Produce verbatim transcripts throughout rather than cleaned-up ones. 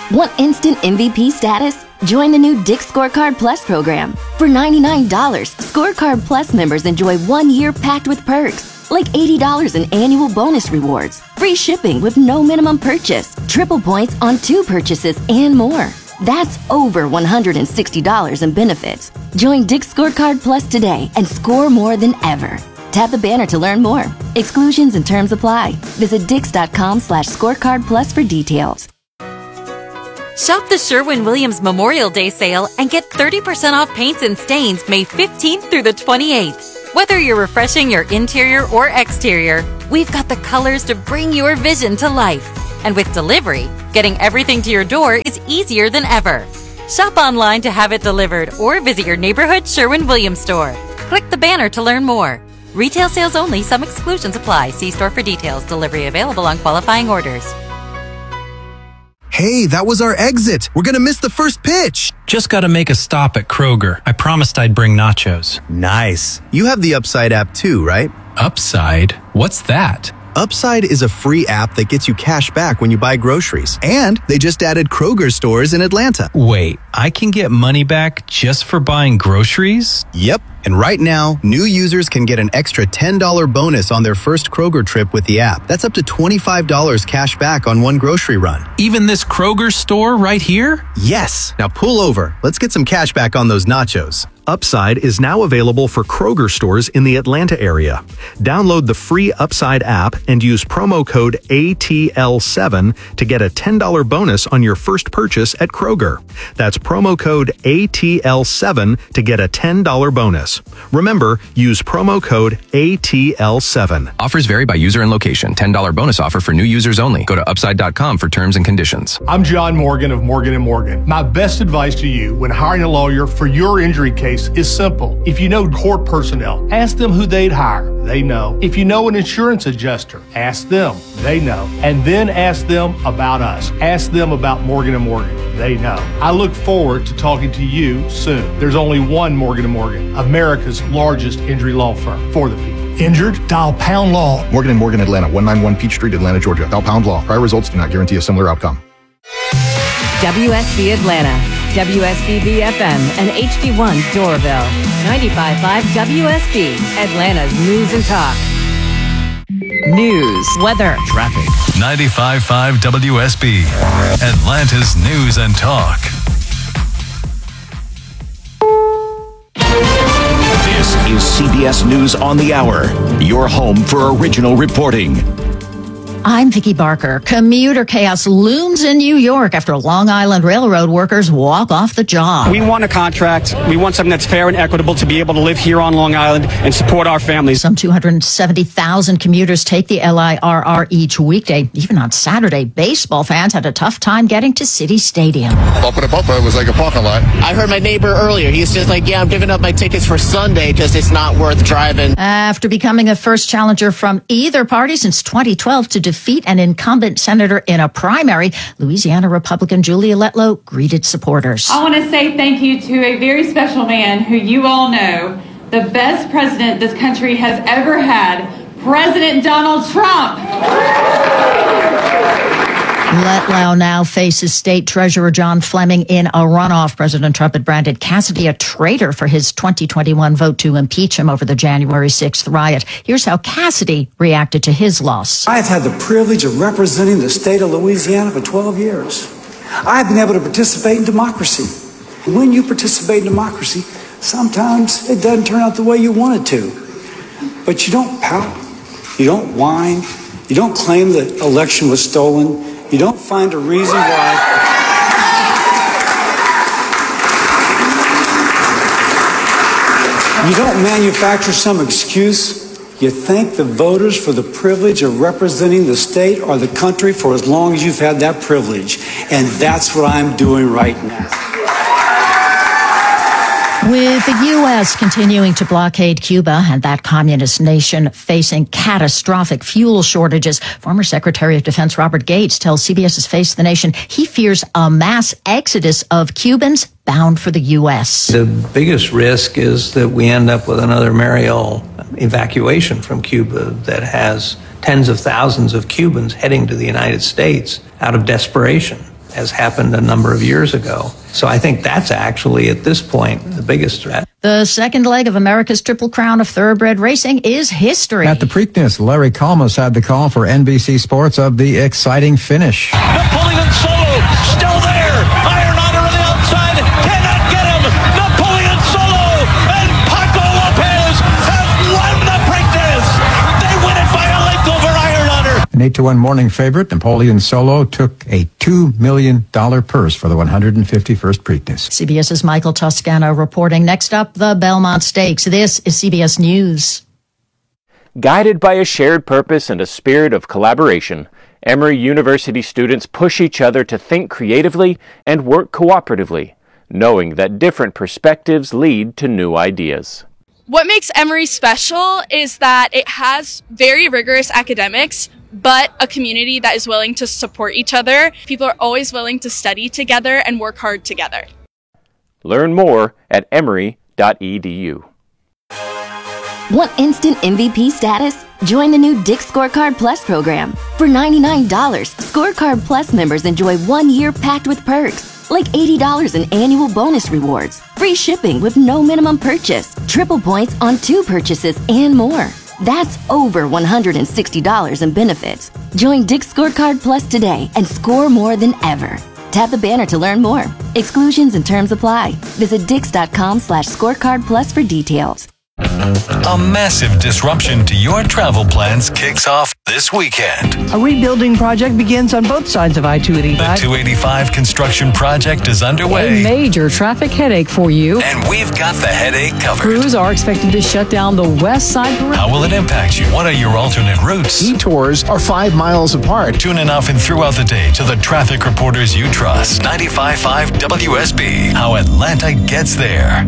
Want instant M V P status? Join the new Dick's Scorecard Plus program. For ninety-nine dollars, Scorecard Plus members enjoy one year packed with perks, like eighty dollars in annual bonus rewards, free shipping with no minimum purchase, triple points on two purchases, and more. That's over one hundred sixty dollars in benefits. Join Dick's Scorecard Plus today and score more than ever. Tap the banner to learn more. Exclusions and terms apply. Visit dix.com slash scorecard plus for details. Shop the Sherwin-Williams Memorial Day sale and get thirty percent off paints and stains May fifteenth through the twenty-eighth. Whether you're refreshing your interior or exterior, we've got the colors to bring your vision to life. And with delivery, getting everything to your door is easier than ever. Shop online to have it delivered or visit your neighborhood Sherwin-Williams store. Click the banner to learn more. Retail sales only. Some exclusions apply. See store for details. Delivery available on qualifying orders. Hey, that was our exit. We're gonna miss the first pitch. Just gotta make a stop at Kroger. I promised I'd bring nachos. Nice. You have the Upside app too, right? Upside? What's that? Upside is a free app that gets you cash back when you buy groceries. And they just added Kroger stores in Atlanta. Wait, I can get money back just for buying groceries? Yep. And right now, new users can get an extra ten dollars bonus on their first Kroger trip with the app. That's up to twenty-five dollars cash back on one grocery run. Even this Kroger store right here? Yes. Now pull over. Let's get some cash back on those nachos. Upside is now available for Kroger stores in the Atlanta area. Download the free Upside app and use promo code A T L seven to get a ten dollars bonus on your first purchase at Kroger. That's promo code A T L seven to get a ten dollars bonus. Remember, use promo code A T L seven. Offers vary by user and location. ten dollars bonus offer for new users only. Go to upside dot com for terms and conditions. I'm John Morgan of Morgan and Morgan. My best advice to you when hiring a lawyer for your injury case is simple. If you know court personnel, ask them who they'd hire. They know. If you know an insurance adjuster, ask them. They know. And then ask them about us. Ask them about Morgan and Morgan. They know. I look forward to talking to you soon. There's only one Morgan and Morgan, America's largest injury law firm for the people. Injured? Dial Pound Law. Morgan and Morgan, Atlanta, one ninety-one Peachtree, Atlanta, Georgia. Dial Pound Law. Prior results do not guarantee a similar outcome. W S B Atlanta, W S B B F M, and H D one Doraville. ninety-five point five W S B, Atlanta's News and Talk. News, weather, traffic. ninety-five point five W S B, Atlanta's News and Talk. This is C B S News on the Hour, your home for original reporting. I'm Vicki Barker. Commuter chaos looms in New York after Long Island Railroad workers walk off the job. We want a contract. We want something that's fair and equitable to be able to live here on Long Island and support our families. Some two hundred seventy thousand commuters take the L I R R each weekday. Even on Saturday, baseball fans had a tough time getting to City Stadium. Bumper to bumper, it was like a parking lot. I heard my neighbor earlier. He's just like, yeah, I'm giving up my tickets for Sunday because it's not worth driving. After becoming a first challenger from either party since twenty twelve to defeat an incumbent senator in a primary, Louisiana Republican Julia Letlow greeted supporters. I want to say thank you to a very special man who you all know, the best president this country has ever had, President Donald Trump. Letlow now faces State Treasurer John Fleming in a runoff. President Trump had branded Cassidy a traitor for his twenty twenty-one vote to impeach him over the January sixth riot. Here's how Cassidy reacted to his loss. I've had the privilege of representing the state of Louisiana for twelve years. I've been able to participate in democracy. When you participate in democracy, sometimes it doesn't turn out the way you want it to. But you don't pout. You don't whine. You don't claim the election was stolen. You don't find a reason why. You don't manufacture some excuse. You thank the voters for the privilege of representing the state or the country for as long as you've had that privilege. And that's what I'm doing right now. With the U S continuing to blockade Cuba and that communist nation facing catastrophic fuel shortages, former Secretary of Defense Robert Gates tells CBS's Face the Nation he fears a mass exodus of Cubans bound for the U S. The biggest risk is that we end up with another Mariel evacuation from Cuba that has tens of thousands of Cubans heading to the United States out of desperation. as happened a number of years ago. So I think that's actually, at this point, the biggest threat. The second leg of America's Triple Crown of Thoroughbred Racing is history. At the Preakness, Larry Kalmus had the call for N B C Sports of the exciting finish. Napoleon Solo still there. Iron Honor on the outside. Cannot get him. Napoleon Solo and Paco Lopez have won the Preakness. They win it by a length over Iron Honor. An eight to one morning favorite, Napoleon Solo took a two million dollars purse for the one hundred fifty-first Preakness. CBS's Michael Toscano reporting. Next up, the Belmont Stakes. This is C B S News. Guided by a shared purpose and a spirit of collaboration, Emory University students push each other to think creatively and work cooperatively, knowing that different perspectives lead to new ideas. What makes Emory special is that it has very rigorous academics, but a community that is willing to support each other. People are always willing to study together and work hard together. Learn more at emory dot e d u. Want instant M V P status? Join the new Dick's Scorecard Plus program. For ninety-nine dollars, Scorecard Plus members enjoy one year packed with perks, like eighty dollars in annual bonus rewards, free shipping with no minimum purchase, triple points on two purchases, and more. That's over one hundred sixty dollars in benefits. Join Dick's Scorecard Plus today and score more than ever. Tap the banner to learn more. Exclusions and terms apply. Visit dix.com slash scorecard plus for details. A massive disruption to your travel plans kicks off this weekend. A rebuilding project begins on both sides of I two eighty-five. The two eighty-five construction project is underway. A major traffic headache for you. And we've got the headache covered. Crews are expected to shut down the west side. How will it impact you? What are your alternate routes? Detours are five miles apart. Tune in often throughout the day to the traffic reporters you trust. ninety-five point five W S B. How Atlanta gets there.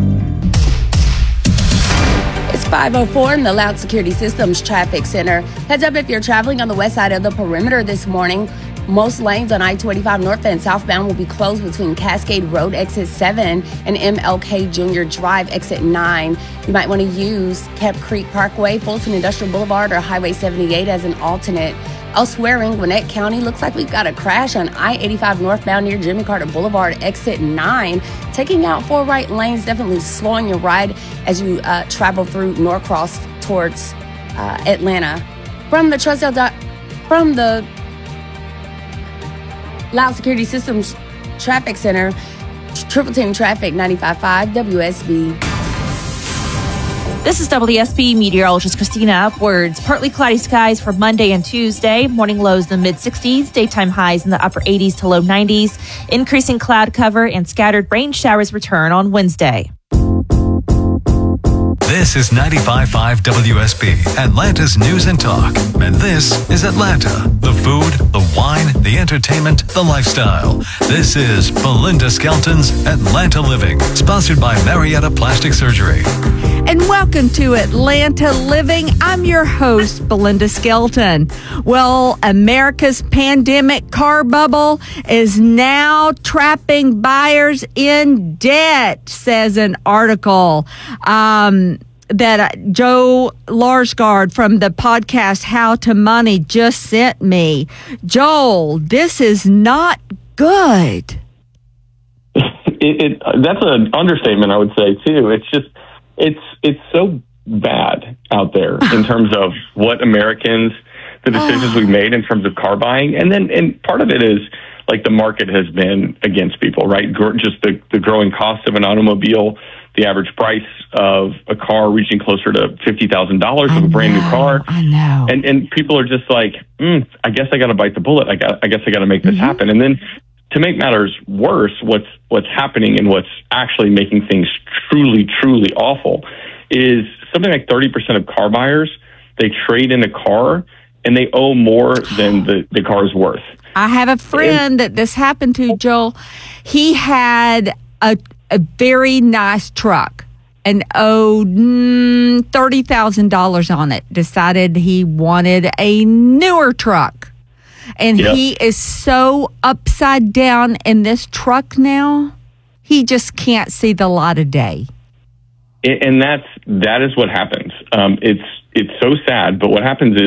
It's five oh four in the Loud Security Systems Traffic Center. Heads up if you're traveling on the west side of the perimeter this morning. Most lanes on I two eighty-five north and southbound will be closed between Cascade Road exit seven and M L K Junior Drive exit nine. You might want to use Kep Creek Parkway, Fulton Industrial Boulevard, or Highway seventy-eight as an alternate. Elsewhere in Gwinnett County, looks like we've got a crash on I eighty-five northbound near Jimmy Carter Boulevard, exit nine. Taking out four right lanes, definitely slowing your ride as you uh, travel through Norcross towards uh, Atlanta. From the Trussdale, from the Loud Security Systems Traffic Center, Triple Team Traffic, ninety-five point five W S B. This is W S B meteorologist Christina Upwards. Partly cloudy skies for Monday and Tuesday. Morning lows in the mid sixties. Daytime highs in the upper eighties to low nineties. Increasing cloud cover and scattered rain showers return on Wednesday. This is ninety-five point five W S B, Atlanta's News and Talk. And this is Atlanta. The food, the wine, the entertainment, the lifestyle. This is Belinda Skelton's Atlanta Living, sponsored by Marietta Plastic Surgery. And welcome to Atlanta Living. I'm your host, Belinda Skelton. Well, America's pandemic car bubble is now trapping buyers in debt, says an article um, that Joe Larsgaard from the podcast How to Money just sent me. Joel, this is not good. It, it, that's an understatement, I would say, too. It's just, it's it's so bad out there in terms of what Americans, the decisions we've made in terms of car buying. And then, and part of it is, like, the market has been against people, right? Gr- just the, the growing cost of an automobile, the average price of a car reaching closer to fifty thousand dollars of a brand new car. I know. And and people are just like, mm, I guess I got to bite the bullet. I got, I guess I got to make this mm-hmm. happen. And then to make matters worse, what's what's happening and what's actually making things truly, truly awful is something like thirty percent of car buyers, they trade in a car and they owe more than the, the car is worth. I have a friend that this happened to, Joel. He had a, a very nice truck and owed mm, thirty thousand dollars on it. Decided he wanted a newer truck. And yep. he is so upside down in this truck now, he just can't see the light of day. And that's that is what happens. Um, it's it's so sad. But what happens is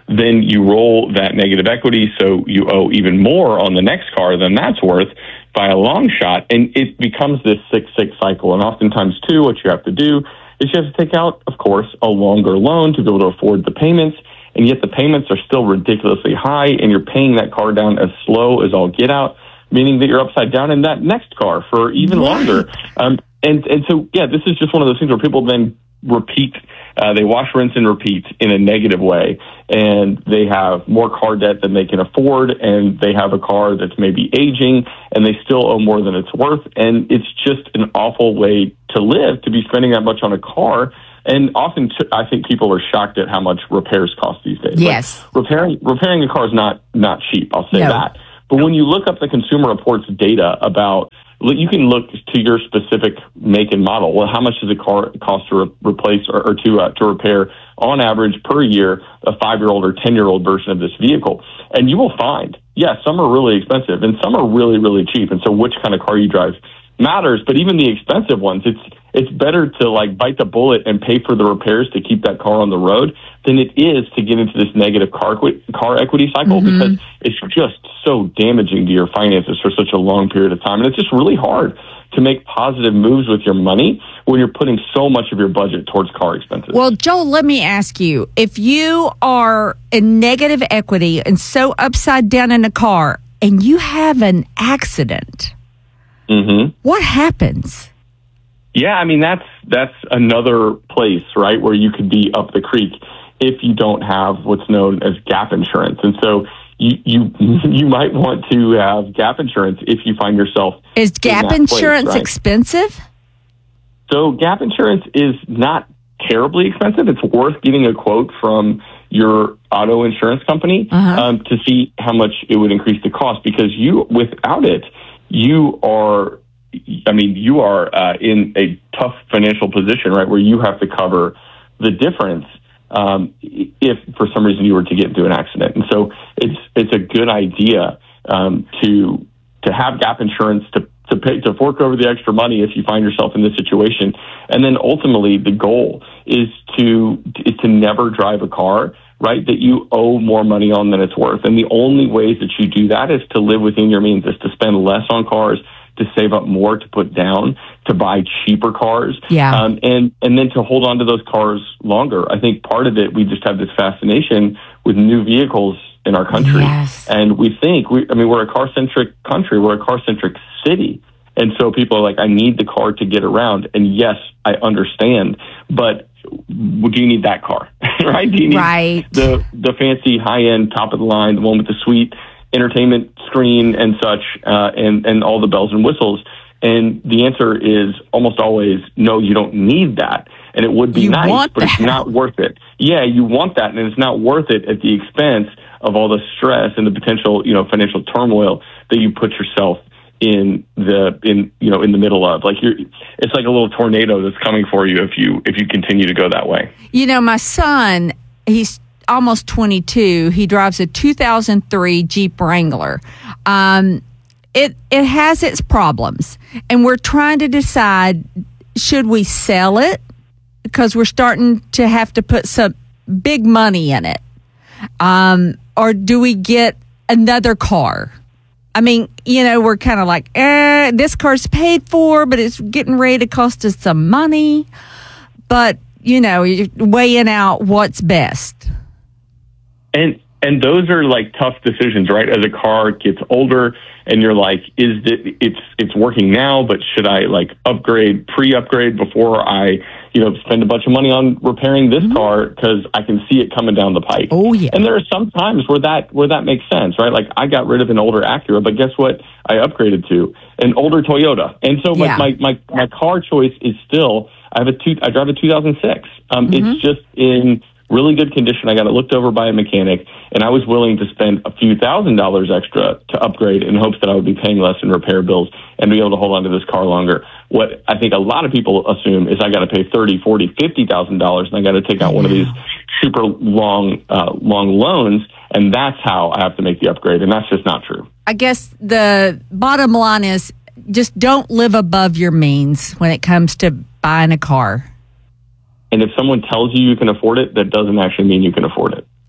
then you roll that negative equity, so you owe even more on the next car than that's worth by a long shot, and it becomes this six six cycle. And oftentimes, too, what you have to do is you have to take out, of course, a longer loan to be able to afford the payments, and yet the payments are still ridiculously high, and you're paying that car down as slow as all get out, meaning that you're upside down in that next car for even right. longer. Um, and, and so, yeah, this is just one of those things where people then repeat, uh, they wash, rinse, and repeat in a negative way, and they have more car debt than they can afford, and they have a car that's maybe aging, and they still owe more than it's worth, and it's just an awful way to live, to be spending that much on a car. And often, t- I think people are shocked at how much repairs cost these days. Yes. Like repairing repairing a car is not, not cheap, I'll say no. that. But when you look up the Consumer Reports data about, you can look to your specific make and model. Well, how much does a car cost to re- replace or, or to uh, to repair on average per year a five-year-old or ten-year-old version of this vehicle? And you will find, yes, some are really expensive and some are really, really cheap. And so which kind of car you drive matters. But even the expensive ones, it's it's better to like bite the bullet and pay for the repairs to keep that car on the road than it is to get into this negative car car equity cycle, mm-hmm. because it's just so damaging to your finances for such a long period of time. And it's just really hard to make positive moves with your money when you're putting so much of your budget towards car expenses. Well, Joel, let me ask you, if you are in negative equity and so upside down in a car and you have an accident, mm-hmm. what happens? Yeah, I mean, that's that's another place, right, where you could be up the creek if you don't have what's known as gap insurance. And so you you, you might want to have gap insurance if you find yourself Is gap in insurance place, right? expensive? So gap insurance is not terribly expensive. It's worth getting a quote from your auto insurance company uh-huh. um, to see how much it would increase the cost, because you, without it, you are... I mean, you are uh, in a tough financial position, right, where you have to cover the difference um, if for some reason you were to get into an accident. And so it's it's a good idea um, to to have gap insurance, to to pay to fork over the extra money if you find yourself in this situation. And then ultimately the goal is to is to never drive a car, right, that you owe more money on than it's worth. And the only ways that you do that is to live within your means, is to spend less on cars, to save up more to put down, to buy cheaper cars, yeah. um, and and then to hold on to those cars longer. I think part of it, we just have this fascination with new vehicles in our country, yes. and we think we. I mean, we're a car-centric country, we're a car-centric city, and so people are like, I need the car to get around. And yes, I understand, but do you need that car, right? Do you need right. the the fancy, high-end, top of the line, the one with the suite entertainment screen and such, uh, and, and all the bells and whistles? And the answer is almost always, no, you don't need that. And it would be you nice, but that. it's not worth it. Yeah, you want that, and it's not worth it at the expense of all the stress and the potential, you know, financial turmoil that you put yourself in the, in, you know, in the middle of. Like you're, it's like a little tornado that's coming for you if you, if you continue to go that way. You know, my son, he's almost twenty-two. He drives a two thousand three Jeep Wrangler. Um, it it has its problems, and we're trying to decide, should we sell it, because we're starting to have to put some big money in it, um, or do we get another car? I mean, you know, we're kind of like, eh, this car's paid for, but it's getting ready to cost us some money. But you know, you're weighing out what's best. And and those are like tough decisions, right? As a car gets older, and you're like, is it, it's it's working now, but should I like upgrade, pre-upgrade before I, you know, spend a bunch of money on repairing this mm-hmm. car because I can see it coming down the pike? Oh yeah. And there are some times where that where that makes sense, right? Like I got rid of an older Acura, but guess what? I upgraded to an older Toyota, and so yeah. my, my my my car choice is still, I have a two, I drive a two thousand six. Um, mm-hmm. It's just in really good condition. I got it looked over by a mechanic, and I was willing to spend a few thousand dollars extra to upgrade in hopes that I would be paying less in repair bills and be able to hold on to this car longer. What I think a lot of people assume is I got to pay thirty, forty, fifty thousand dollars, and I got to take out one of these super long, uh, long loans, and that's how I have to make the upgrade, and that's just not true. I guess the bottom line is just don't live above your means when it comes to buying a car. And if someone tells you you can afford it, that doesn't actually mean you can afford it.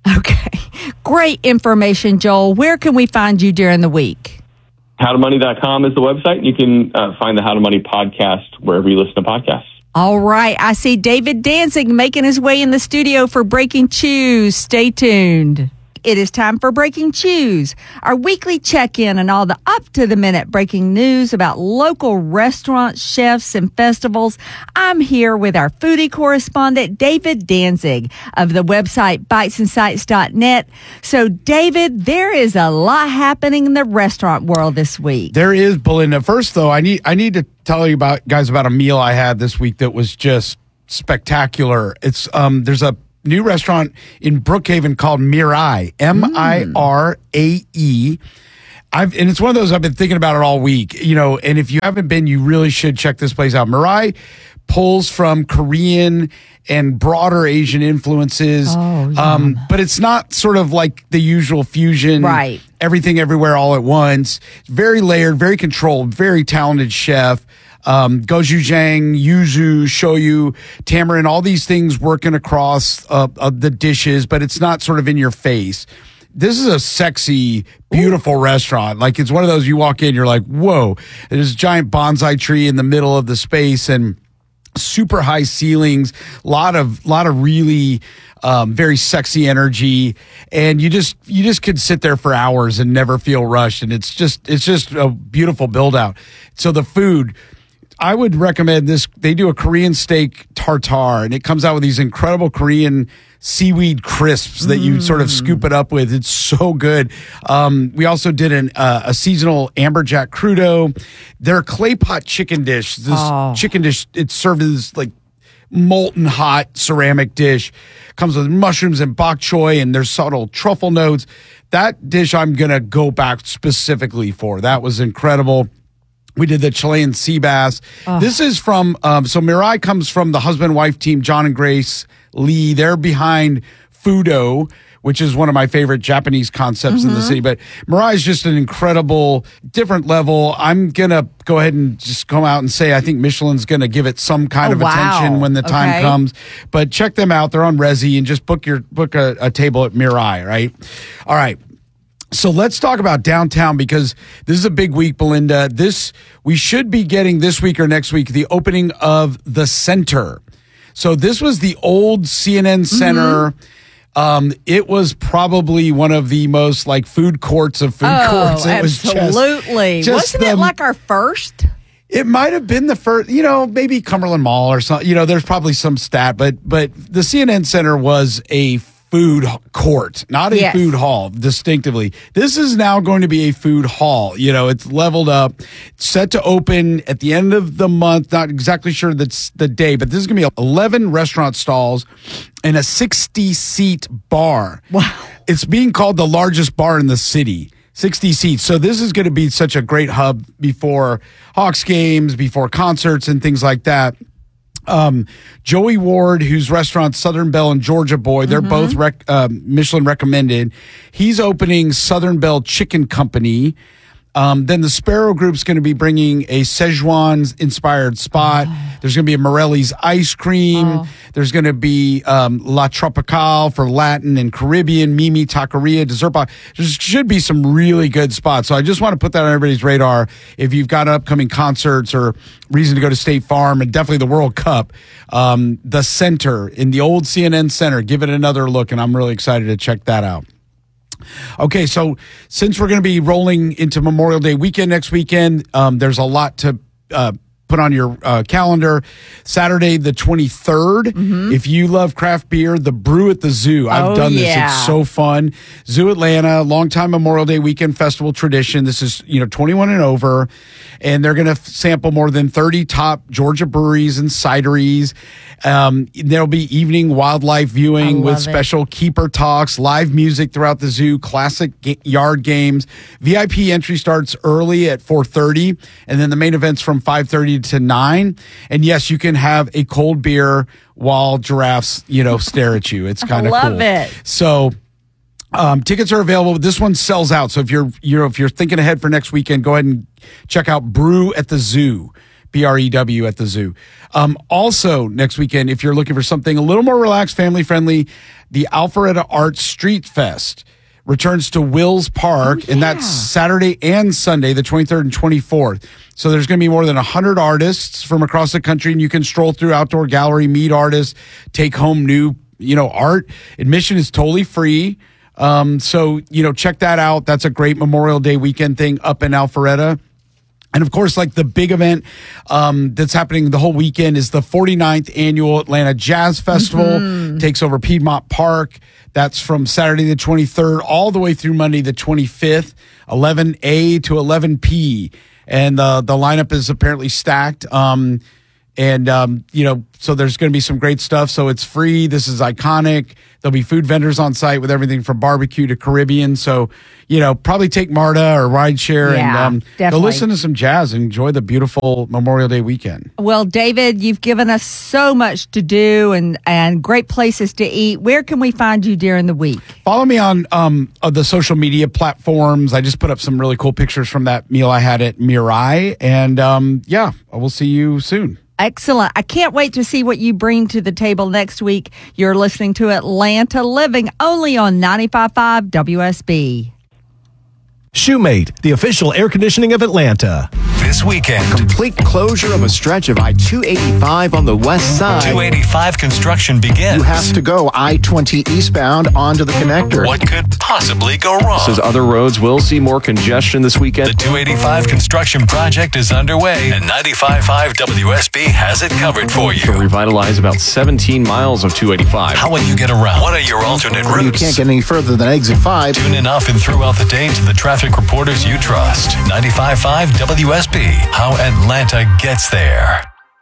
Okay. Great information, Joel. Where can we find you during the week? how to money dot com is the website. You can uh, find the How to Money podcast wherever you listen to podcasts. All right. I see David Danzig making his way in the studio for Breaking Chews. Stay tuned. It is time for Breaking Chews, our weekly check-in and all the up-to-the-minute breaking news about local restaurants, chefs, and festivals. I'm here with our foodie correspondent, David Danzig, of the website bites and sights dot net. So, David, there is a lot happening in the restaurant world this week. There is, Belinda. First, though, I need I need to tell you about guys about a meal I had this week that was just spectacular. It's um, there's a new restaurant in Brookhaven called Mirai, M I R A E. I've, and it's one of those I've been thinking about it all week, you know, and if you haven't been, you really should check this place out. Mirai pulls from Korean and broader Asian influences, oh, um, but it's not sort of like the usual fusion, right? Everything everywhere all at once. It's very layered, very controlled, very talented chef. Um, gochujang, yuzu, shoyu, tamarind, all these things working across uh, uh, the dishes, but it's not sort of in your face. This is a sexy, beautiful Ooh. restaurant. Like, it's one of those you walk in, you're like, whoa. There's a giant bonsai tree in the middle of the space and super high ceilings, a lot of, lot of really um, very sexy energy. And you just, you just could sit there for hours and never feel rushed. And it's just, it's just a beautiful build out. So the food, I would recommend this. They do a Korean steak tartare, and it comes out with these incredible Korean seaweed crisps that you mm. sort of scoop it up with. It's so good. Um, we also did an, uh, a seasonal amberjack crudo. Their clay pot chicken dish, this oh. chicken dish, it's served in this like molten hot ceramic dish. Comes with mushrooms and bok choy, and there's subtle truffle notes. That dish I'm going to go back specifically for. That was incredible. We did the Chilean sea bass. Oh. This is from, um, so Mirai comes from the husband-wife team, John and Grace Lee. They're behind Fudo, which is one of my favorite Japanese concepts mm-hmm. in the city. But Mirai is just an incredible, different level. I'm going to go ahead and just come out and say I think Michelin's going to give it some kind oh, of wow. attention when the time okay. comes. But check them out. They're on Resi, and just book your book a, a table at Mirai, right? All right. So let's talk about downtown, because this is a big week, Belinda. This, we should be getting this week or next week the opening of the Center. So this was the old C N N Center. Mm-hmm. Um, it was probably one of the most like food courts of food oh, courts. It absolutely. Was just, just Wasn't the, it like our first? It might have been the first, you know, maybe Cumberland Mall or something. You know, there's probably some stat, but but the C N N Center was a food court, not a yes. food hall, distinctively. This is now going to be a food hall. You know, it's leveled up, set to open at the end of the month. Not exactly sure that's the day, but this is going to be eleven restaurant stalls and a sixty seat bar. Wow. It's being called the largest bar in the city. sixty seats. So this is going to be such a great hub before Hawks games, before concerts and things like that. Um, Joey Ward, whose restaurant Southern Belle and Georgia Boy, they're mm-hmm. both rec- um, Michelin recommended. He's opening Southern Belle Chicken Company. Um, then the Sparrow Group's going to be bringing a Szechuan-inspired spot. Oh. There's going to be a Morelli's ice cream. Oh. There's going to be um, La Tropical for Latin and Caribbean, Mimi Taqueria, dessert bar. There should be some really good spots. So I just want to put that on everybody's radar. If you've got upcoming concerts or reason to go to State Farm, and definitely the World Cup, um, the Center in the old C N N Center, give it another look, and I'm really excited to check that out. Okay, so since we're going to be rolling into Memorial Day weekend next weekend, um, there's a lot to uh, put on your uh, calendar. Saturday, the twenty-third. Mm-hmm. If you love craft beer, the Brew at the Zoo. I've oh, done this. Yeah. It's so fun. Zoo Atlanta, longtime Memorial Day weekend festival tradition. This is, you know, twenty-one and over. And they're going to f- sample more than thirty top Georgia breweries and cideries. Um, there'll be evening wildlife viewing with special it. keeper talks, live music throughout the zoo, classic ga- yard games. V I P entry starts early at four thirty, and then the main event's from five thirty to nine. And yes, you can have a cold beer while giraffes, you know, stare at you. It's kind of cool. Love it. So Um, tickets are available. This one sells out. So if you're, you know, if you're thinking ahead for next weekend, go ahead and check out Brew at the Zoo. B R E W at the zoo. Um, also, next weekend, if you're looking for something a little more relaxed, family-friendly, the Alpharetta Arts Street Fest returns to Wills Park, oh, yeah. and that's Saturday and Sunday, the twenty-third and twenty-fourth. So there's going to be more than one hundred artists from across the country, and you can stroll through outdoor gallery, meet artists, take home new, you know, art. Admission is totally free. Um, so, you know, check that out. That's a great Memorial Day weekend thing up in Alpharetta. And of course, like the big event um, that's happening the whole weekend is the forty-ninth annual Atlanta Jazz Festival. Mm-hmm. Takes over Piedmont Park. That's from Saturday the twenty-third all the way through Monday the twenty-fifth, eleven a to eleven p. And uh, the lineup is apparently stacked. Um, and, um, you know, so there's going to be some great stuff. So it's free. This is iconic. There'll be food vendors on site with everything from barbecue to Caribbean. So, you know, probably take MARTA or rideshare yeah, and um, definitely. go listen to some jazz and enjoy the beautiful Memorial Day weekend. Well, David, you've given us so much to do and, and great places to eat. Where can we find you during the week? Follow me on um, uh, the social media platforms. I just put up some really cool pictures from that meal I had at Mirai. And um, yeah, we'll see you soon. Excellent. I can't wait to see what you bring to the table next week. You're listening to Atlanta Living only on ninety-five point five W S B. Shoemate, the official air conditioning of Atlanta. This weekend, complete closure of a stretch of I two eighty-five on the west side. two eighty-five construction begins. You have to go I twenty eastbound onto the connector. What could possibly go wrong? Says other roads will see more congestion this weekend. The two eighty-five construction project is underway, and ninety-five point five W S B has it covered for you. To revitalize about seventeen miles of two eighty-five. How will you get around? What are your alternate routes? You can't get any further than exit five. Tune in often throughout the day to the traffic reporters you trust. ninety-five point five W S B. How Atlanta gets there.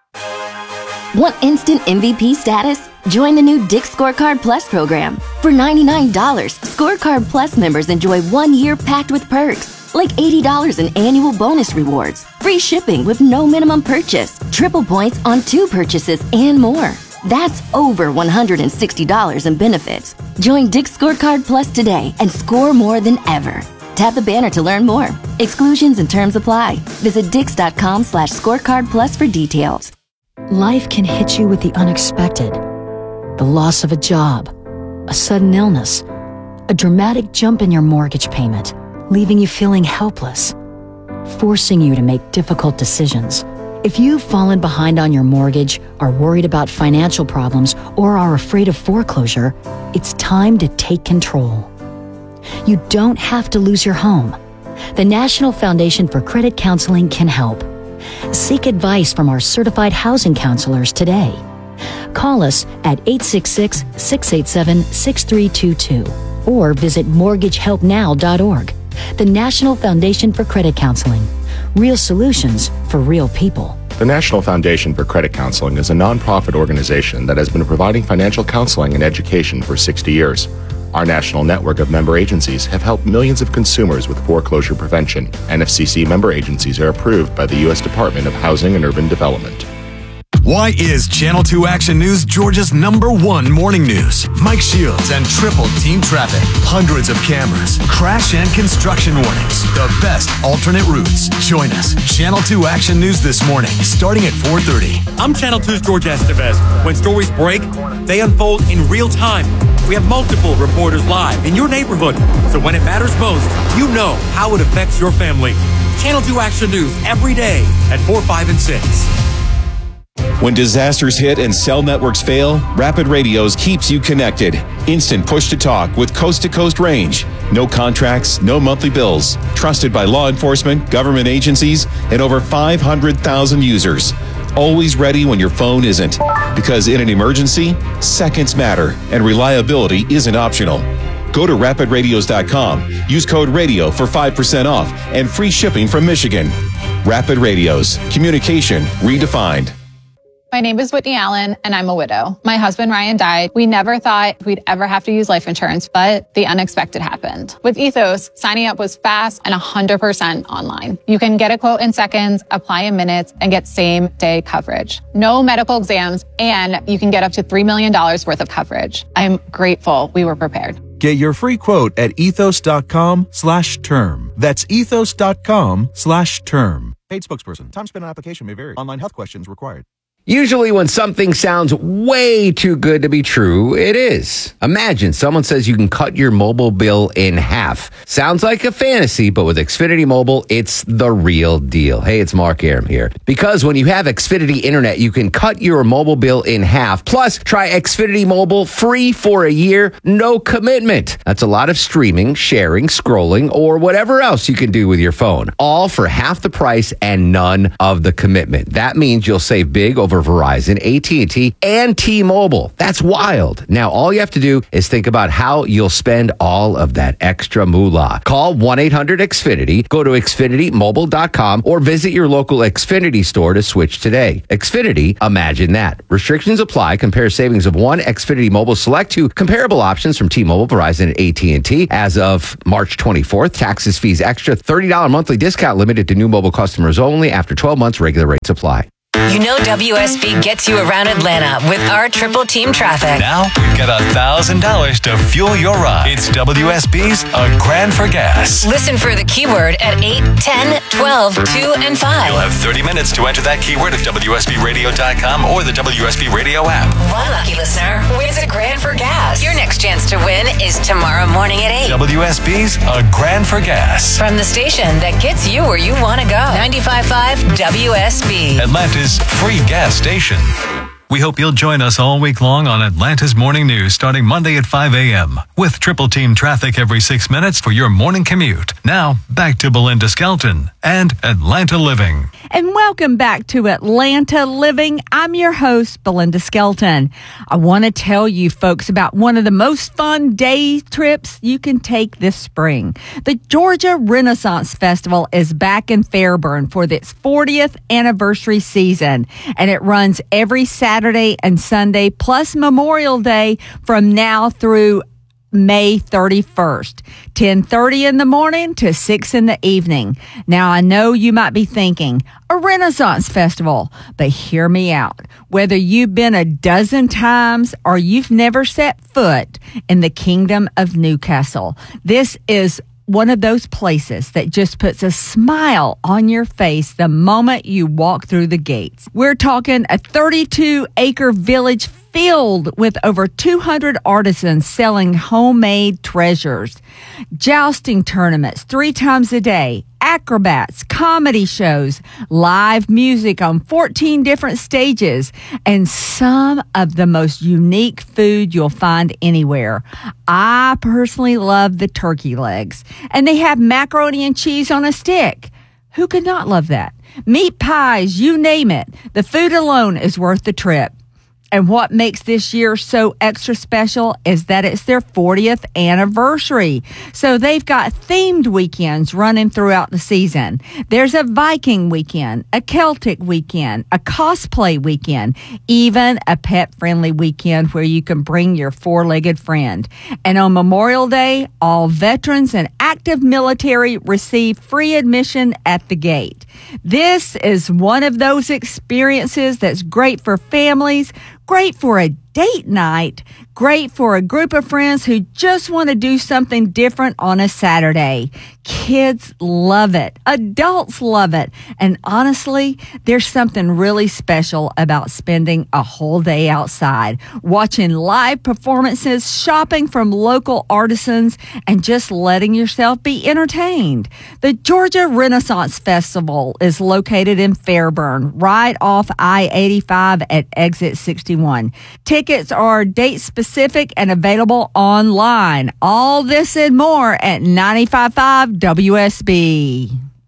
Want instant M V P status? Join the new Dick's Scorecard Plus program. For ninety-nine dollars, Scorecard Plus members enjoy one year packed with perks, like eighty dollars in annual bonus rewards, free shipping with no minimum purchase, triple points on two purchases, and more. That's over one hundred sixty dollars in benefits. Join Dick's Scorecard Plus today and score more than ever. Tap the banner to learn more. Exclusions and terms apply. Visit dix.com slash scorecard plus for details. Life can hit you with the unexpected. The loss of a job, a sudden illness, a dramatic jump in your mortgage payment, leaving you feeling helpless, forcing you to make difficult decisions. If you've fallen behind on your mortgage, are worried about financial problems, or are afraid of foreclosure, it's time to take control. You don't have to lose your home. The National Foundation for Credit Counseling can help. Seek advice from our certified housing counselors today. Call us at eight six six, six eight seven, six three two two or visit mortgage help now dot org. The National Foundation for Credit Counseling. Real solutions for real people. The National Foundation for Credit Counseling is a nonprofit organization that has been providing financial counseling and education for sixty years. Our national network of member agencies have helped millions of consumers with foreclosure prevention. N F C C member agencies are approved by the U S Department of Housing and Urban Development. Why is Channel two Action News Georgia's number one morning news? Mike Shields and triple team traffic, hundreds of cameras, crash and construction warnings, the best alternate routes. Join us, Channel two Action News this morning, starting at four thirty. I'm Channel two's George Estevez. When stories break, they unfold in real time. We have multiple reporters live in your neighborhood, so when it matters most, you know how it affects your family. Channel two Action News every day at four, five, and six. When disasters hit and cell networks fail, Rapid Radios keeps you connected. Instant push-to-talk with coast-to-coast range. No contracts, no monthly bills. Trusted by law enforcement, government agencies, and over five hundred thousand users. Always ready when your phone isn't. Because in an emergency, seconds matter, and reliability isn't optional. Go to rapid radios dot com, use code RADIO for five percent off, and free shipping from Michigan. Rapid Radios. Communication redefined. My name is Whitney Allen, and I'm a widow. My husband, Ryan, died. We never thought we'd ever have to use life insurance, but the unexpected happened. With Ethos, signing up was fast and one hundred percent online. You can get a quote in seconds, apply in minutes, and get same-day coverage. No medical exams, and you can get up to three million dollars worth of coverage. I'm grateful we were prepared. Get your free quote at ethos dot com slash term. That's ethos dot com slash term. Paid spokesperson. Time spent on application may vary. Online health questions required. Usually when something sounds way too good to be true, it is. Imagine someone says you can cut your mobile bill in half. Sounds like a fantasy, but with Xfinity Mobile, it's the real deal. Hey, it's Mark Aram here. Because when you have Xfinity Internet, you can cut your mobile bill in half. Plus, try Xfinity Mobile free for a year, no commitment. That's a lot of streaming, sharing, scrolling, or whatever else you can do with your phone. All for half the price and none of the commitment. That means you'll save big over Verizon, A T and T, and T-Mobile. That's wild. Now, all you have to do is think about how you'll spend all of that extra moolah. Call one eight hundred X Finity, go to Xfinity Mobile dot com, or visit your local Xfinity store to switch today. Xfinity, imagine that. Restrictions apply. Compare savings of one Xfinity Mobile Select to comparable options from T-Mobile, Verizon, and A T and T. As of March twenty-fourth, taxes, fees, extra, thirty dollars monthly discount limited to new mobile customers only. After twelve months, regular rates apply. You know W S B gets you around Atlanta with our triple team traffic. Now we've got one thousand dollars to fuel your ride. It's W S B's A Grand for Gas. Listen for the keyword at eight, ten, twelve, two, and five. You'll have thirty minutes to enter that keyword at W S B radio dot com or the W S B Radio app. One lucky listener wins a grand for gas. Your next chance to win is tomorrow morning at eight. W S B's A Grand for Gas. From the station that gets you where you want to go. ninety-five point five W S B. Atlanta's free gas station. We hope you'll join us all week long on Atlanta's Morning News starting Monday at five a.m. with triple team traffic every six minutes for your morning commute. Now, back to Belinda Skelton and Atlanta Living. And welcome back to Atlanta Living. I'm your host, Belinda Skelton. I want to tell you folks about one of the most fun day trips you can take this spring. The Georgia Renaissance Festival is back in Fairburn for its fortieth anniversary season, and it runs every Saturday and Sunday plus Memorial Day from now through May thirty-first, ten thirty in the morning to six in the evening. Now, I know you might be thinking, a Renaissance Festival, but hear me out. Whether you've been a dozen times or you've never set foot in the Kingdom of Newcastle, this is one of those places that just puts a smile on your face the moment you walk through the gates. We're talking a thirty-two acre village filled with over two hundred artisans selling homemade treasures, jousting tournaments three times a day, acrobats, comedy shows, live music on fourteen different stages, and some of the most unique food you'll find anywhere. I personally love the turkey legs, and they have macaroni and cheese on a stick. Who could not love that? Meat pies, you name it. The food alone is worth the trip. And what makes this year so extra special is that it's their fortieth anniversary. So they've got themed weekends running throughout the season. There's a Viking weekend, a Celtic weekend, a cosplay weekend, even a pet-friendly weekend where you can bring your four-legged friend. And on Memorial Day, all veterans and active military receive free admission at the gate. This is one of those experiences that's great for families, great for a date night, great for a group of friends who just want to do something different on a Saturday. Kids love it. Adults love it. And honestly, there's something really special about spending a whole day outside, watching live performances, shopping from local artisans, and just letting yourself be entertained. The Georgia Renaissance Festival is located in Fairburn, right off I eighty-five at exit sixty-one. Tickets are date specific and available online. All this and more at ninety-five point five W S B.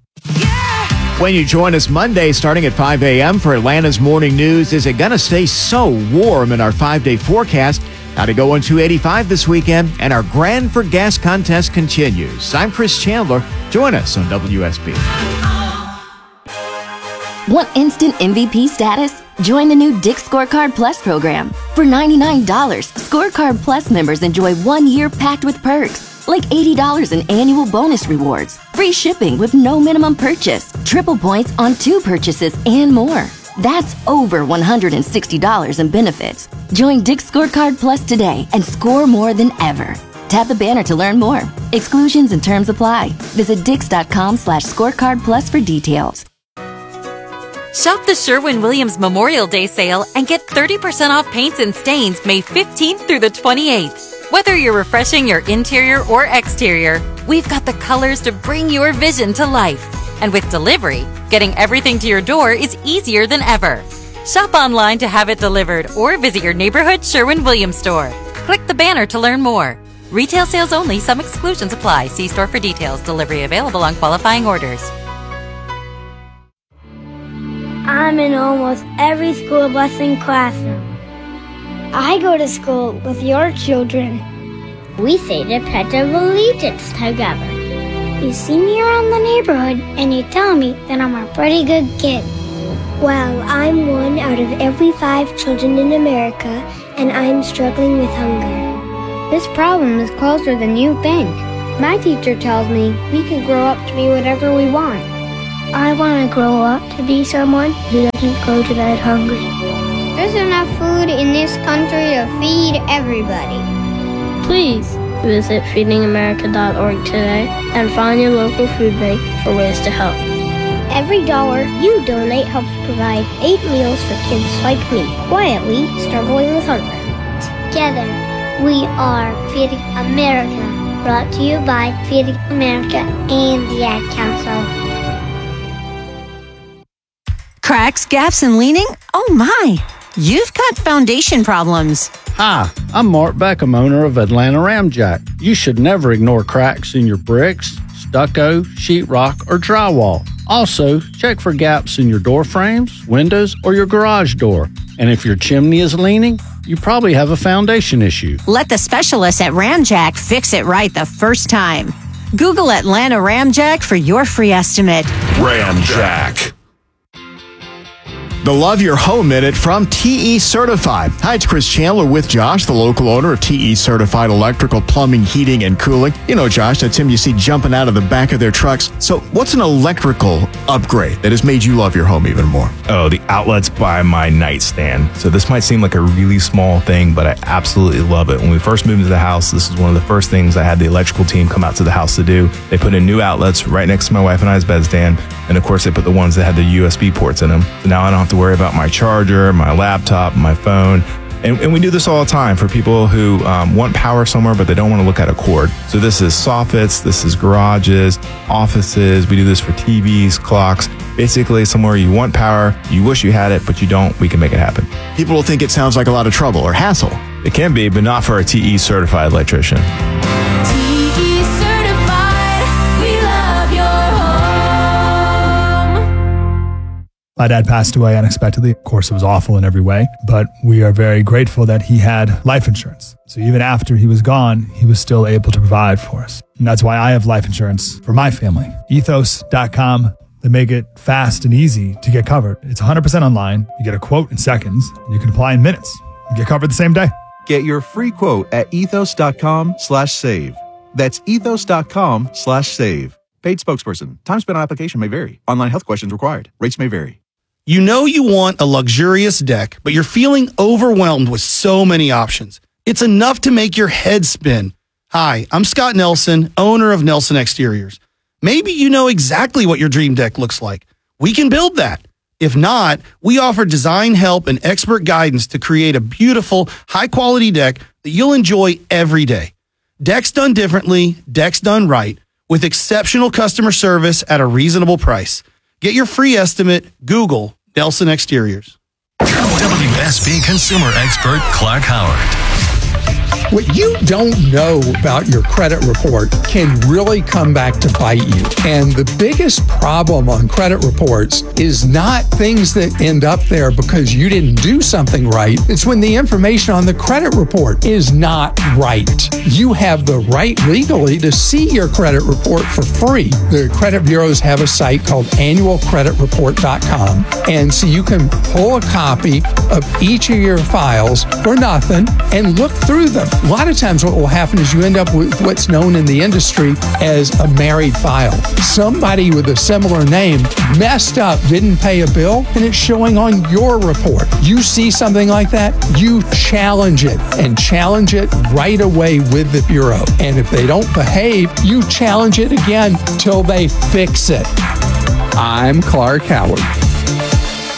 When you join us Monday starting at five a.m. for Atlanta's Morning News, is it going to stay so warm in our five-day forecast? How to go on two eighty-five this weekend, and our Grand for Gas contest continues. I'm Chris Chandler. Join us on W S B. Want instant M V P status? Join the new Dick's Scorecard Plus program. For ninety-nine dollars, Scorecard Plus members enjoy one year packed with perks, like eighty dollars in annual bonus rewards, free shipping with no minimum purchase, triple points on two purchases, and more. That's over one hundred sixty dollars in benefits. Join Dick's Scorecard Plus today and score more than ever. Tap the banner to learn more. Exclusions and terms apply. Visit dix dot com slash scorecard plus for details. Shop the Sherwin-Williams Memorial Day sale and get thirty percent off paints and stains May fifteenth through the twenty-eighth. Whether you're refreshing your interior or exterior, we've got the colors to bring your vision to life. And with delivery, getting everything to your door is easier than ever. Shop online to have it delivered or visit your neighborhood Sherwin-Williams store. Click the banner to learn more. Retail sales only. Some exclusions apply. See store for details. Delivery available on qualifying orders. I'm in almost every school bus and classroom. I go to school with your children. We say the Pledge of Allegiance together. You see me around the neighborhood and you tell me that I'm a pretty good kid. Well, I'm one out of every five children in America, and I'm struggling with hunger. This problem is closer than you think. My teacher tells me we can grow up to be whatever we want. I want to grow up to be someone who doesn't go to bed hungry. There's enough food in this country to feed everybody. Please visit feeding america dot org today and find your local food bank for ways to help. Every dollar you donate helps provide eight meals for kids like me, quietly struggling with hunger. Together, we are Feeding America, brought to you by Feeding America and the Ad Council. Cracks, gaps, and leaning? Oh my! You've got foundation problems. Hi, I'm Mark Beckham, owner of Atlanta Ramjack. You should never ignore cracks in your bricks, stucco, sheetrock, or drywall. Also, check for gaps in your door frames, windows, or your garage door. And if your chimney is leaning, you probably have a foundation issue. Let the specialists at Ramjack fix it right the first time. Google Atlanta Ramjack for your free estimate. Ramjack. The Love Your Home Minute from T E Certified. Hi, it's Chris Chandler with Josh, the local owner of T E Certified Electrical, Plumbing, Heating, and Cooling. You know, Josh, that's him you see jumping out of the back of their trucks. So what's an electrical upgrade that has made you love your home even more? Oh, the outlets by my nightstand. So this might seem like a really small thing, but I absolutely love it. When we first moved into the house, this is one of the first things I had the electrical team come out to the house to do. They put in new outlets right next to my wife and I's bedstand. And of course, they put the ones that had the U S B ports in them. So now I don't have to worry about my charger, my laptop, my phone. And, and we do this all the time for people who um, want power somewhere, but they don't want to look at a cord. So this is soffits, this is garages, offices. We do this for T Vs, clocks. Basically, somewhere you want power, you wish you had it, but you don't, we can make it happen. People will think it sounds like a lot of trouble or hassle. It can be, but not for a T E certified electrician. My dad passed away unexpectedly. Of course, it was awful in every way, but we are very grateful that he had life insurance. So even after he was gone, he was still able to provide for us. And that's why I have life insurance for my family. ethos dot com. They make it fast and easy to get covered. It's one hundred percent online. You get a quote in seconds. And you can apply in minutes. You get covered the same day. Get your free quote at ethos dot com slash save. That's ethos dot com slash save. Paid spokesperson. Time spent on application may vary. Online health questions required. Rates may vary. You know you want a luxurious deck, but you're feeling overwhelmed with so many options. It's enough to make your head spin. Hi, I'm Scott Nelson, owner of Nelson Exteriors. Maybe you know exactly what your dream deck looks like. We can build that. If not, we offer design help and expert guidance to create a beautiful, high-quality deck that you'll enjoy every day. Decks done differently, decks done right, with exceptional customer service at a reasonable price. Get your free estimate. Google Nelson Exteriors. W S B consumer expert Clark Howard. What you don't know about your credit report can really come back to bite you. And the biggest problem on credit reports is not things that end up there because you didn't do something right. It's when the information on the credit report is not right. You have the right legally to see your credit report for free. The credit bureaus have a site called annual credit report dot com. And so you can pull a copy of each of your files for nothing and look through them. A lot of times what will happen is you end up with what's known in the industry as a married file. Somebody with a similar name messed up, didn't pay a bill, and it's showing on your report. You see something like that, you challenge it, and challenge it right away with the Bureau. And if they don't behave, you challenge it again till they fix it. I'm Clark Howard.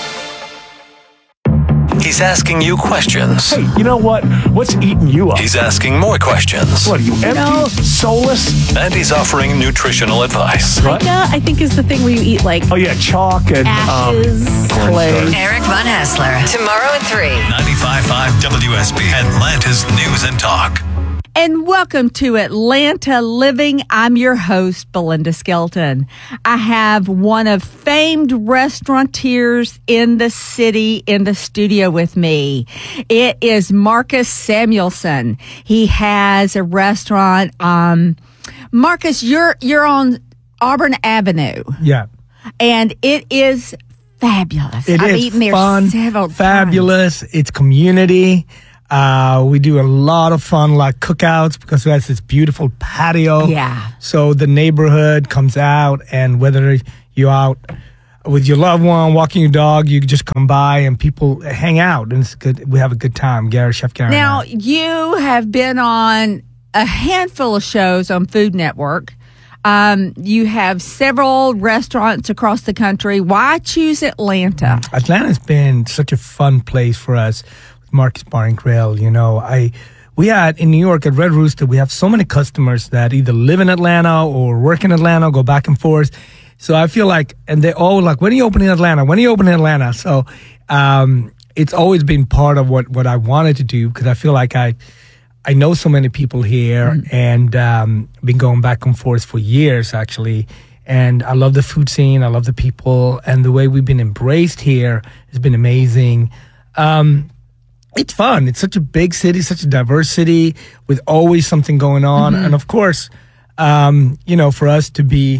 He's asking you questions. Hey, you know what? What's eating you up? He's asking more questions. What are you, empty? know- Soulless? And he's offering nutritional advice. What? Pica, I think, is the thing where you eat like Oh, yeah, chalk and ashes, um, clay. cornstarch. Eric Von Hassler. Tomorrow at three. ninety-five point five W S B, Atlanta's News and Talk. And welcome to Atlanta Living. I'm your host, Belinda Skelton. I have one of famed restaurateurs in the city in the studio with me. It is Marcus Samuelson. He has a restaurant. Um, Marcus, you're you're on Auburn Avenue, Yeah. and it is fabulous. It I've is eaten there fun, several fabulous. It's community. Uh, we do a lot of fun, like cookouts, because we have this beautiful patio. Yeah. So the neighborhood comes out, and whether you're out with your loved one, walking your dog, you just come by, and people hang out, and it's good. We have a good time. Gary, Chef Gary. Now, and I. you have been on a handful of shows on Food Network. Um, you have several restaurants across the country. Why choose Atlanta? Atlanta's been such a fun place for us. Marcus Bar and Grill, you know, I we had in New York at Red Rooster, we have so many customers that either live in Atlanta or work in Atlanta, go back and forth. So I feel like, and they're all like, when are you opening Atlanta? When are you opening Atlanta? So um, it's always been part of what, what I wanted to do, because I feel like I I know so many people here, mm-hmm. and um, been going back and forth for years, actually. And I love the food scene. I love the people, and the way we've been embraced here has been amazing. Um, It's fun. It's such a big city, such a diverse city with always something going on. Mm-hmm. And of course, um, you know, for us to be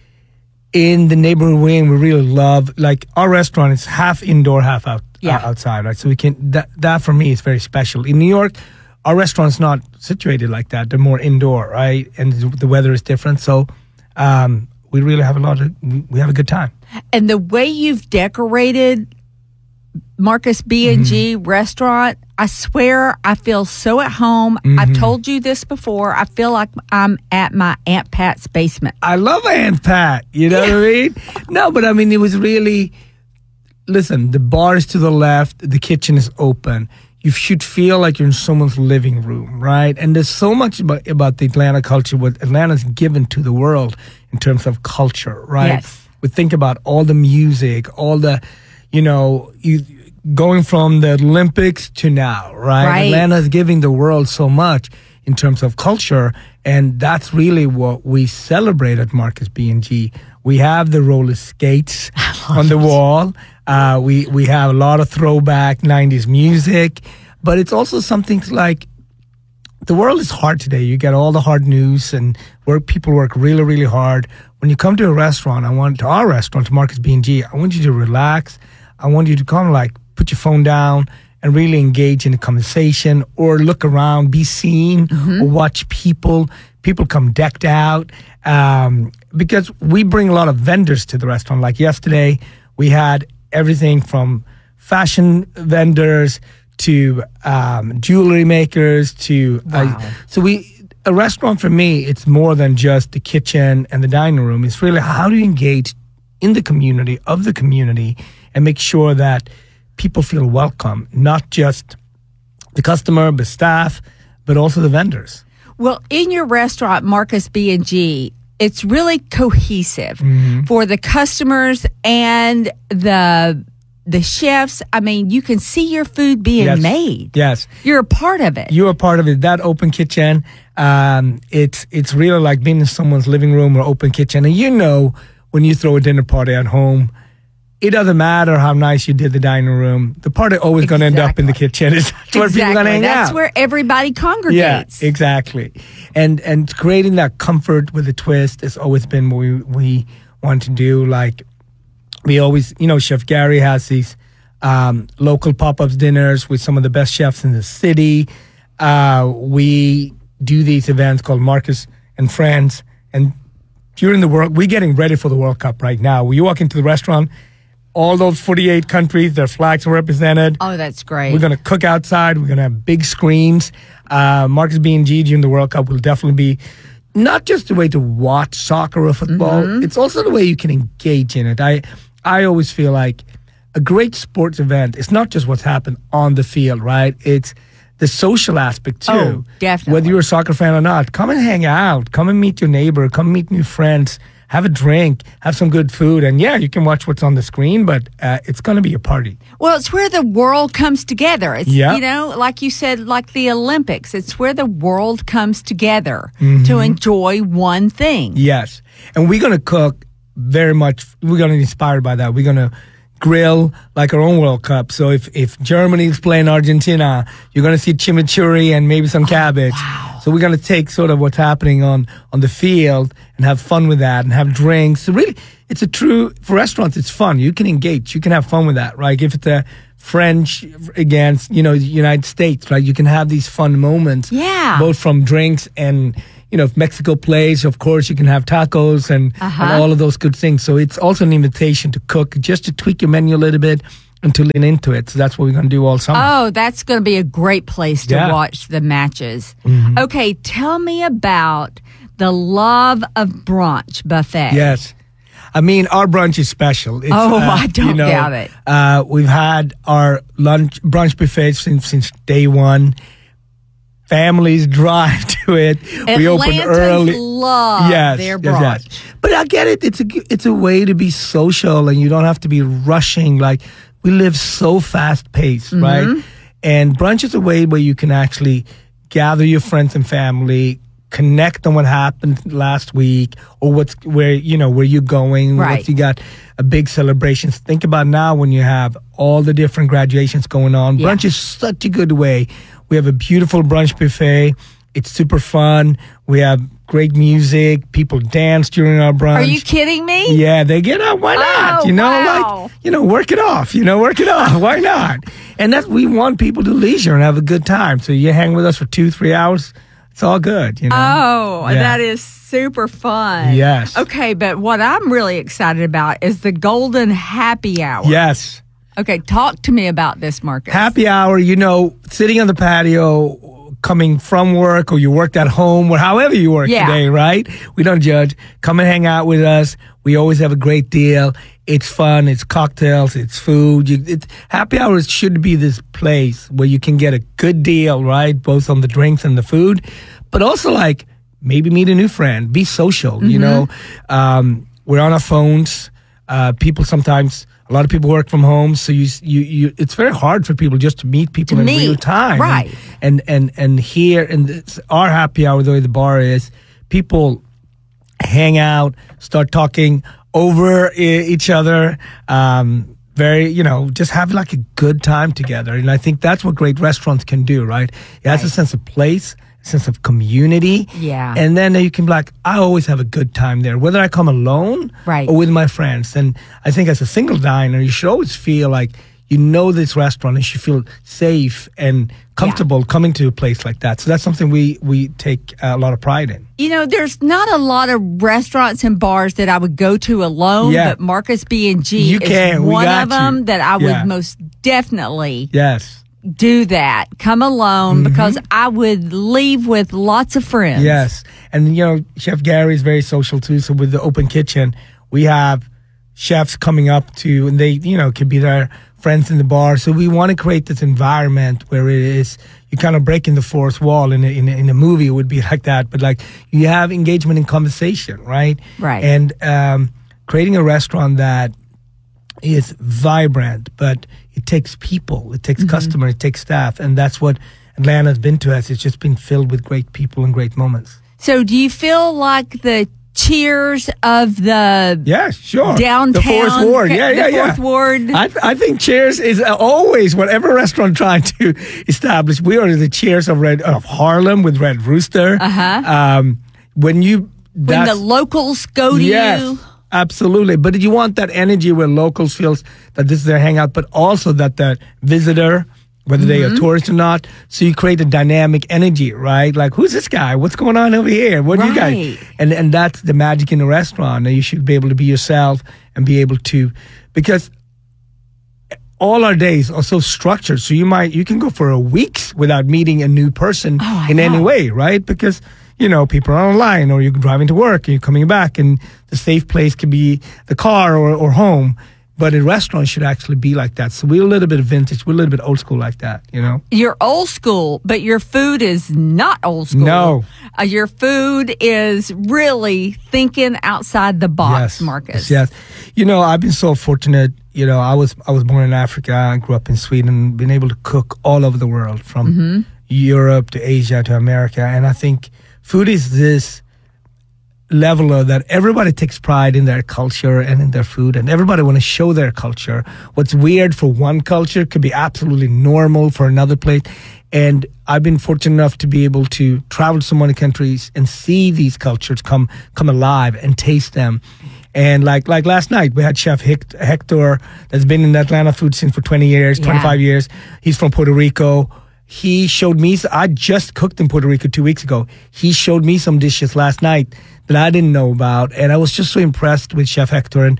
in the neighborhood wing, we really love, like, our restaurant is half indoor, half out, yeah. uh, outside, right? So we can, that, that for me is very special. In New York, our restaurant's not situated like that. They're more indoor, right? And the weather is different. So um, we really have a lot of, we have a good time. And the way you've decorated Marcus B and G mm-hmm. restaurant, I swear I feel so at home. Mm-hmm. I've told you this before. I feel like I'm at my Aunt Pat's basement. I love Aunt Pat. You know yeah. what I mean? No, but I mean, it was really, listen, the bar is to the left. The kitchen is open. You should feel like you're in someone's living room, right? And there's so much about, about the Atlanta culture, what Atlanta's given to the world in terms of culture, right? Yes. We think about all the music, all the, you know, you, going from the Olympics to now, right? right? Atlanta's giving the world so much in terms of culture, and that's really what we celebrate at Marcus B and G. We have the roller skates on the wall. Uh, we we have a lot of throwback nineties music, but it's also something like, the world is hard today. You get all the hard news, and where people work really, really hard. When you come to a restaurant, I want to our restaurant, to Marcus B and G, I want you to relax. I want you to kind of like put your phone down and really engage in a conversation, or look around, be seen, mm-hmm. or watch people. People come decked out, um, because we bring a lot of vendors to the restaurant. Like yesterday, we had everything from fashion vendors to um, jewelry makers to wow. uh, so we a restaurant for me, it's more than just the kitchen and the dining room. It's really, how do you engage in the community, of the community, and make sure that people feel welcome, not just the customer, the staff, but also the vendors. Well, in your restaurant, Marcus B and G, it's really cohesive mm-hmm. for the customers and the the chefs. I mean, you can see your food being yes. made. Yes. You're a part of it. You're a part of it. That open kitchen, um, it's it's really like being in someone's living room or open kitchen. And you know, when you throw a dinner party at home, it doesn't matter how nice you did the dining room. The party always exactly. going to end up in the kitchen. It's that's where exactly. people going to hang That's out. where everybody congregates. Yeah, exactly. And and creating that comfort with a twist has always been what we, we want to do. Like, we always, you know, Chef Gary has these um, local pop-ups dinners with some of the best chefs in the city. Uh, we do these events called Marcus and Friends. And during the World, we're getting ready for the World Cup right now. When you walk into the restaurant, all those forty-eight countries, their flags are represented. Oh, that's great. We're going to cook outside. We're going to have big screens. Uh, Marcus B and G during the World Cup will definitely be not just the way to watch soccer or football. Mm-hmm. It's also the way you can engage in it. I I always feel like a great sports event, it's not just what's happened on the field, right? It's the social aspect too. Oh, definitely. Whether you're a soccer fan or not, come and hang out. Come and meet your neighbor. Come meet new friends. Have a drink. Have some good food. And yeah, you can watch what's on the screen, but uh, it's going to be a party. Well, it's where the world comes together. It's, Yep. you know, like you said, like the Olympics. It's where the world comes together Mhm. to enjoy one thing. Yes. And we're going to cook very much. We're going to be inspired by that. We're going to grill like our own World Cup. So if, if Germany's playing Argentina, you're going to see chimichurri and maybe some cabbage. Wow. So we're going to take sort of what's happening on, on the field and have fun with that and have drinks. So really, it's a true, for restaurants, it's fun. You can engage. You can have fun with that, right? If it's a French against, you know, the United States, right? You can have these fun moments. Yeah. Both from drinks and, you know, if Mexico plays, of course, you can have tacos and, Uh-huh. and all of those good things. So it's also an invitation to cook, just to tweak your menu a little bit and to lean into it. So that's what we're going to do all summer. Oh, that's going to be a great place to Yeah. watch the matches. Mhm. Okay, tell me about the Love of Brunch buffet. Yes. I mean, our brunch is special. It's, Oh, uh, I don't you know, doubt it. Uh, we've had our lunch brunch buffet since since day one. Families drive to it. We open Atlantans early. love yes, their yes, brunch. yes. But I get it. It's a it's a way to be social, and you don't have to be rushing. Like we live so fast paced, Mhm. right? And brunch is a way where you can actually gather your friends and family, connect on what happened last week, or what's where you know where you're going. Right. What you got a big celebrations. Think about now when you have all the different graduations going on. Yeah. Brunch is such a good way. We have a beautiful brunch buffet. It's super fun. We have great music. People dance during our brunch. Are you kidding me? Yeah, they get up. Why not? Oh, you know, wow. like, you know, work it off. You know, work it off. Why not? And that we want people to leisure and have a good time. So you hang with us for two, three hours. It's all good. You know. Oh, Yeah. that is super fun. Yes. Okay, but what I'm really excited about is the Golden Happy Hour. Yes. Okay, talk to me about this, Marcus. Happy hour, you know, sitting on the patio, coming from work, or you worked at home, or however you work Yeah. today, right? We don't judge. Come and hang out with us. We always have a great deal. It's fun. It's cocktails. It's food. You, it's, happy hours should be this place where you can get a good deal, right? Both on the drinks and the food, but also like maybe meet a new friend, be social, you Mhm. know? Um, we're on our phones. Uh, people sometimes, a lot of people work from home, so you, you, you, it's very hard for people just to meet people To in meet, real time. right. And, and, and here in this, our happy hour, the way the bar is, people hang out, start talking over e- each other, um, very, you know, just have like a good time together. And I think that's what great restaurants can do, right? It has a sense of place, a sense of community. Yeah. And then you can be like, I always have a good time there, whether I come alone Right. or with my friends. And I think as a single diner, you should always feel like you know this restaurant and you should feel safe and comfortable coming to a place like that. So that's something we, we take a lot of pride in. You know, there's not a lot of restaurants and bars that I would go to alone, Yeah. but Marcus B and G You is can. We one got of them you. that I Yeah. would most definitely Yes. do that. Come alone because I would leave with lots of friends. Yes. And, you know, Chef Gary is very social too. So with the open kitchen, we have chefs coming up to, and they, you know, could be their friends in the bar. So we want to create this environment where it is, you kind of breaking the fourth wall. In a, in, a, in a movie, it would be like that. But like you have engagement and conversation, right? Right. And um, creating a restaurant that is vibrant, but it takes people, it takes Mhm. customers, it takes staff. And that's what Atlanta's been to us. It's just been filled with great people and great moments. So do you feel like the Cheers of the Yeah, sure. downtown The Fourth Ward. Yeah, the yeah, yeah. Fourth Ward? I, I think Cheers is always, whatever restaurant trying to establish, we are the Cheers of Red of Harlem with Red Rooster. Uh-huh. Um, when you, When that's, the locals go to yes, you. absolutely. But you want that energy where locals feels that this is their hangout, but also that the visitor, whether they are Mhm. tourists or not, so you create a dynamic energy, right? Like, who's this guy? What's going on over here? What do you guys? Right. And and that's the magic in a restaurant. And you should be able to be yourself and be able to, because all our days are so structured. So you might you can go for a weeks without meeting a new person Oh, I in any know. way, right? Because you know people are online, or you're driving to work, and you're coming back, and the safe place could be the car or or home. But a restaurant should actually be like that. So we're a little bit vintage. We're a little bit old school like that, you know? You're old school, but your food is not old school. No. Uh, your food is really thinking outside the box, Yes. Marcus. Yes. You know, I've been so fortunate. You know, I was I was born in Africa. I grew up in Sweden, been able to cook all over the world, from Mhm. Europe to Asia to America. And I think food is this leveler that everybody takes pride in their culture and in their food, and everybody want to show their culture. What's weird for one culture could be absolutely normal for another place. And I've been fortunate enough to be able to travel to so many countries and see these cultures come come alive and taste them. And like like last night, we had Chef Hect- Hector that's been in the Atlanta food scene for twenty years, Yeah. twenty-five years. He's from Puerto Rico. He showed me, I just cooked in Puerto Rico two weeks ago. He showed me some dishes last night that I didn't know about. And I was just so impressed with Chef Hector. And,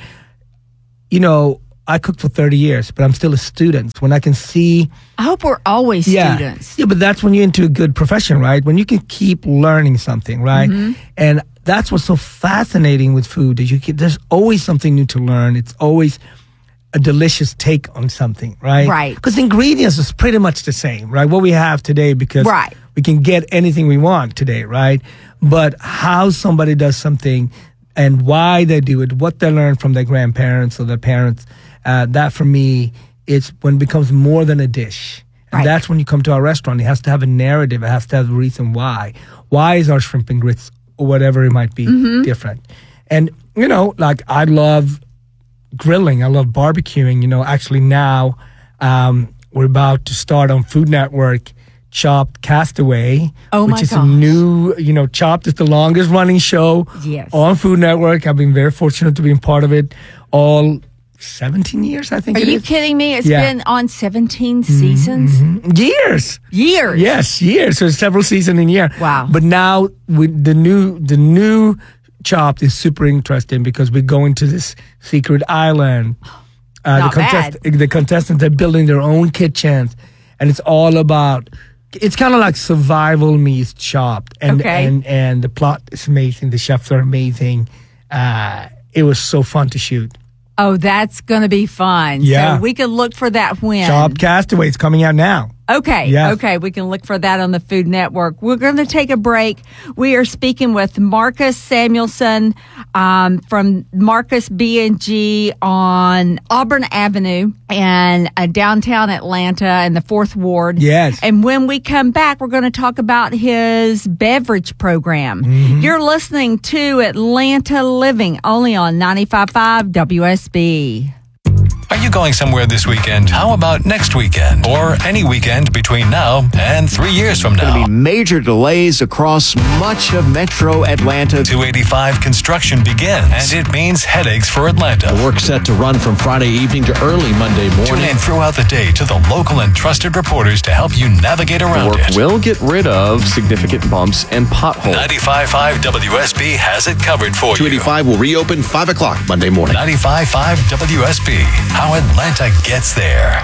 you know, I cooked for thirty years, but I'm still a student. When I can see... I hope we're always yeah, students. Yeah, but that's when you're into a good profession, right? When you can keep learning something, right? Mhm. And that's what's so fascinating with food, is you can, there's always something new to learn. It's always a delicious take on something, right? Right. Because the ingredients is pretty much the same, right? What we have today, because Right. we can get anything we want today, right? But how somebody does something and why they do it, what they learn from their grandparents or their parents, uh, that for me, it's when it becomes more than a dish. And Right. that's when you come to our restaurant. It has to have a narrative. It has to have a reason why. Why is our shrimp and grits or whatever it might be Mhm. different? And, you know, like I love grilling. I love barbecuing. You know, actually now um, we're about to start on Food Network Chopped Castaway, Oh which my is gosh. a new, you know, Chopped is the longest running show Yes. on Food Network. I've been very fortunate to be a part of it all seventeen years, I think Are it you is. kidding me? It's Yeah. been on seventeen seasons? Years. Years. Yes, years. So several seasons in a year. Wow. But now with the new the new Chopped is super interesting because we're going to this secret island. Uh, Not the, contest- bad. the contestants are building their own kitchens, and it's all about. It's kind of like survival meets Chopped, and Okay. and and the plot is amazing. The chefs are amazing. Uh, it was so fun to shoot. Oh, that's going to be fun. Yeah. So we can look for that when. Chopped Castaway is coming out now. Okay. Yes. Okay. We can look for that on the Food Network. We're going to take a break. We are speaking with Marcus Samuelson um, from Marcus B and G on Auburn Avenue and uh, downtown Atlanta in the Fourth Ward. Yes. And when we come back, we're going to talk about his beverage program. Mm-hmm. You're listening to Atlanta Living only on ninety-five point five W S B. Are you going somewhere this weekend? How about next weekend? Or any weekend between now and three years from now? Going to be major delays across much of metro Atlanta. two eighty-five construction begins, and it means headaches for Atlanta. The work set to run from Friday evening to early Monday Tune morning. in throughout the day to the local and trusted reporters to help you navigate around Work it. will get rid of significant bumps and potholes. ninety-five point five W S B has it covered for you. two eighty-five will reopen five o'clock Monday morning. ninety-five point five W S B. How Atlanta gets there.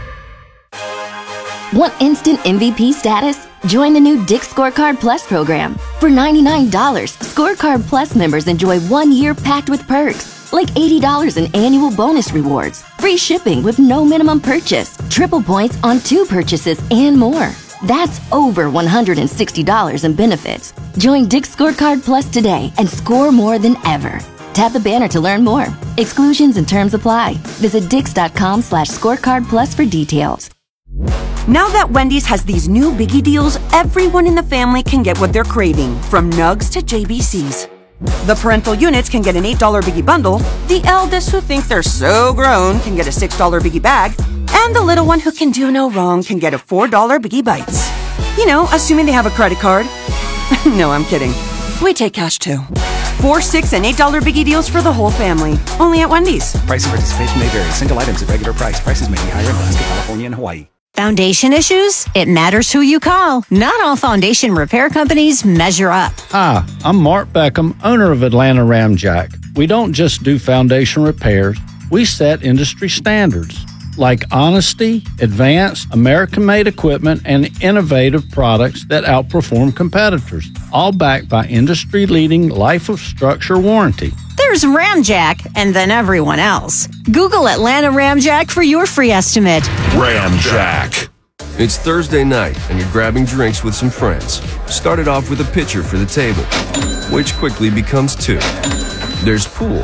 Want instant M V P status? Join the new Dick's Scorecard Plus program. For ninety-nine dollars, Scorecard Plus members enjoy one year packed with perks, like eighty dollars in annual bonus rewards, free shipping with no minimum purchase, triple points on two purchases, and more. That's over one hundred sixty dollars in benefits. Join Dick's Scorecard Plus today and score more than ever. Tap the banner to learn more. Exclusions and terms apply. Visit dix.com slash scorecard plus for details. Now that Wendy's has these new biggie deals, everyone in the family can get what they're craving, from nugs to J B Cs. The parental units can get an eight dollar biggie bundle, the eldest who think they're so grown can get a six dollar biggie bag, and the little one who can do no wrong can get a four dollar biggie bites. You know, assuming they have a credit card. No, I'm kidding. We take cash too. Four, six, and eight dollar biggie deals for the whole family. Only at Wendy's. Price and participation may vary. Single items at regular price. Prices may be higher in Alaska, California, and Hawaii. Foundation issues? It matters who you call. Not all foundation repair companies measure up. Hi, I'm Mark Beckham, owner of Atlanta Ramjack. We don't just do foundation repairs, we set industry standards. like honesty, advanced, American-made equipment, and innovative products that outperform competitors, all backed by industry-leading life of structure warranty. There's Ramjack, and then everyone else. Google Atlanta Ramjack for your free estimate. Ramjack. It's Thursday night, and you're grabbing drinks with some friends. Started off with a pitcher for the table, which quickly becomes two. There's pool.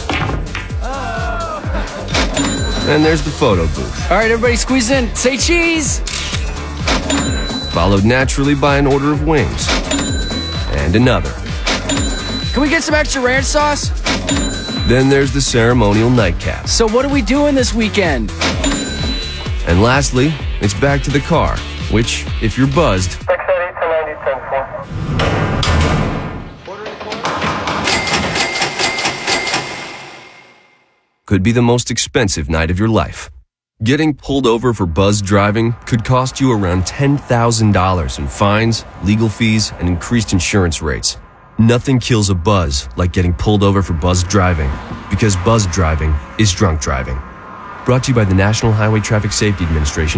And there's the photo booth. All right, everybody squeeze in. Say cheese. Followed naturally by an order of wings. And another. Can we get some extra ranch sauce? Then there's the ceremonial nightcap. So what are we doing this weekend? And lastly, it's back to the car, which, if you're buzzed, could be the most expensive night of your life. Getting pulled over for buzzed driving could cost you around ten thousand dollars in fines, legal fees, and increased insurance rates. Nothing kills a buzz like getting pulled over for buzzed driving, because buzzed driving is drunk driving. Brought to you by the National Highway Traffic Safety Administration